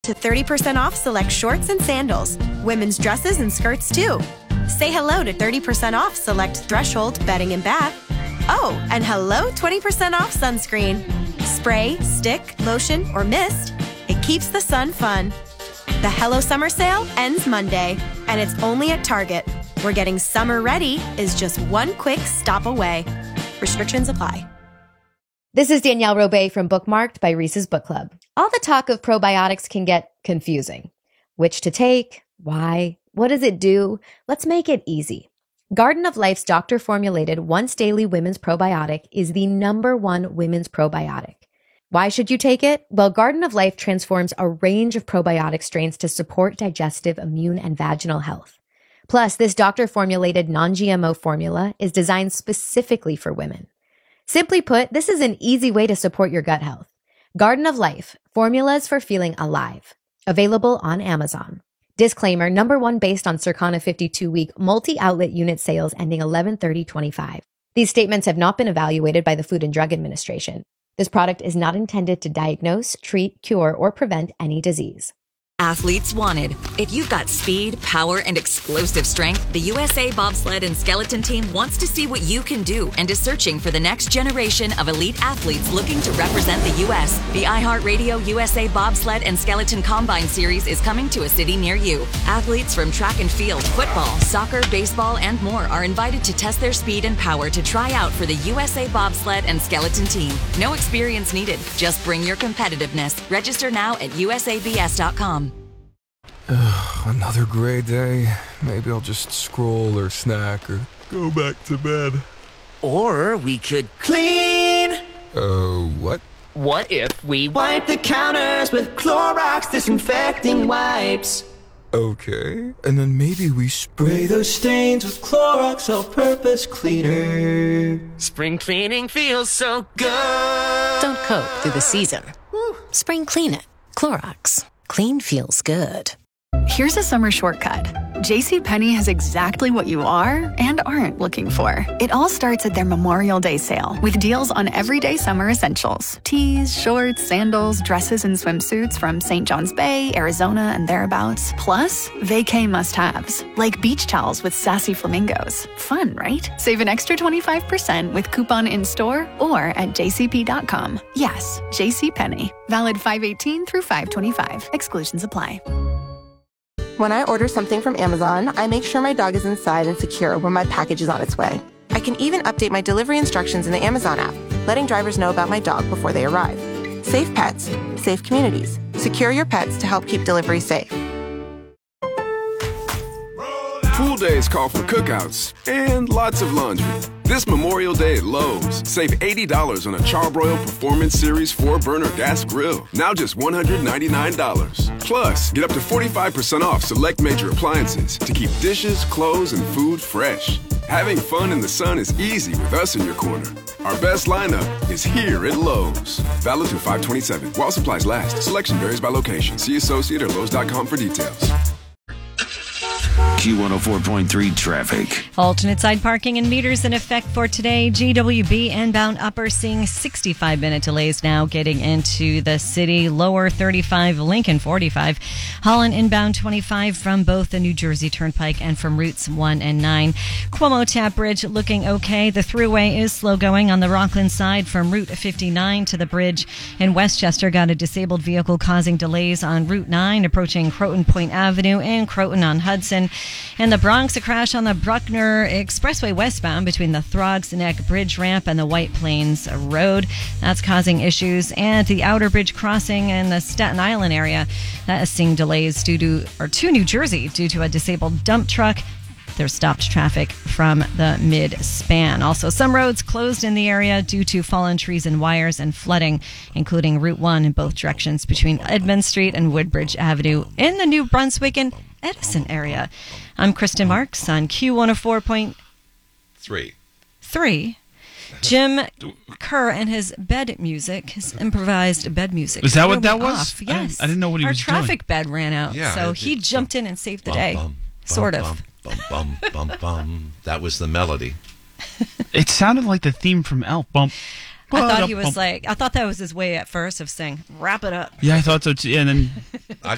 To 30% off select shorts and sandals, women's dresses and skirts too. Say hello to 30% off select Threshold bedding and bath. Oh, and hello 20% off sunscreen. Spray, stick, lotion, or mist, it keeps the sun fun. The Hello Summer sale ends Monday, and it's only at Target, where getting summer ready is just one quick stop away. Restrictions apply. This is Danielle Robay from Bookmarked by Reese's Book Club. All the talk of probiotics can get confusing. Which to take? Why? What does it do? Let's make it easy. Garden of Life's doctor-formulated once-daily women's probiotic is the #1 women's probiotic. Why should you take it? Well, Garden of Life transforms a range of probiotic strains to support digestive, immune, and vaginal health. Plus, this doctor-formulated non-GMO formula is designed specifically for women. Simply put, this is an easy way to support your gut health. Garden of Life, formulas for feeling alive. Available on Amazon. Disclaimer, #1 based on Circana 52-week multi-outlet unit sales ending 11/30/25. These statements have not been evaluated by the Food and Drug Administration. This product is not intended to diagnose, treat, cure, or prevent any disease. Athletes wanted. If you've got speed, power, and explosive strength, the USA Bobsled and Skeleton Team wants to see what you can do and is searching for the next generation of elite athletes looking to represent the U.S. The iHeartRadio USA Bobsled and Skeleton Combine Series is coming to a city near you. Athletes from track and field, football, soccer, baseball, and more are invited to test their speed and power to try out for the USA Bobsled and Skeleton Team. No experience needed. Just bring your competitiveness. Register now at usabs.com. Another gray day. Maybe I'll just scroll or snack or go back to bed. Or we could clean. What? What if we wipe the counters with Clorox disinfecting wipes? Okay. And then maybe we spray those stains with Clorox all-purpose cleaner. Spring cleaning feels so good. Don't cope through the season. Spring clean it. Clorox. Clean feels good. Here's a summer shortcut. JCPenney has exactly what you are and aren't looking for. It all starts at their Memorial Day sale with deals on everyday summer essentials. Tees, shorts, sandals, dresses, and swimsuits from St. John's Bay, Arizona, and thereabouts. Plus, vacay must-haves, like beach towels with sassy flamingos. Fun, right? Save an extra 25% with coupon in-store or at jcp.com. Yes, JCPenney. Valid 5/18 through 5/25. Exclusions apply. When I order something from Amazon, I make sure my dog is inside and secure when my package is on its way. I can even update my delivery instructions in the Amazon app, letting drivers know about my dog before they arrive. Safe pets, safe communities. Secure your pets to help keep delivery safe. Pool days call for cookouts and lots of laundry. This Memorial Day at Lowe's, save $80 on a Charbroil Performance Series 4-burner gas grill. Now just $199. Plus, get up to 45% off select major appliances to keep dishes, clothes, and food fresh. Having fun in the sun is easy with us in your corner. Our best lineup is here at Lowe's. Valid through 5/27. While supplies last. Selection varies by location. See associate or Lowe's.com for details. Q104.3 traffic. Alternate side parking and meters in effect for today. GWB inbound upper seeing 65-minute delays now getting into the city. Lower 35, Lincoln 45. Holland inbound 25 from both the New Jersey Turnpike and from routes 1 and 9. Cuomo Tap Bridge looking okay. The thruway is slow going on the Rockland side from Route 59 to the bridge in Westchester. Got a disabled vehicle causing delays on Route 9 approaching Croton Point Avenue and Croton on Hudson. In the Bronx, a crash on the Bruckner Expressway westbound between the Throgs Neck Bridge Ramp and the White Plains Road. That's causing issues. And the Outer Bridge crossing in the Staten Island area, that is seeing delays to New Jersey due to a disabled dump truck. There's stopped traffic from the mid-span. Also, some roads closed in the area due to fallen trees and wires and flooding, including Route 1 in both directions between Edmund Street and Woodbridge Avenue in the New Brunswick and Edison area. I'm Kristen Marks on Q104.3. Jim Kerr and his bed music, his improvised bed music. Is that what that was? Off. Yes. I didn't know what he was doing. Our traffic bed ran out, so he jumped in and saved the day. Sort of. Bum, bum, bum, bum. That was the melody. It sounded like the theme from Elf. Bump. I thought that was his way at first of saying, wrap it up. Yeah, I thought so too. And then